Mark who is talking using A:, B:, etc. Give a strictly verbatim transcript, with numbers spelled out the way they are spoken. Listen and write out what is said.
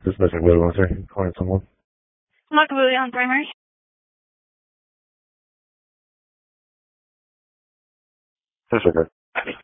A: This is Mister Williams, sir. Calling someone.
B: Mark William Primary.
A: Yes, sir.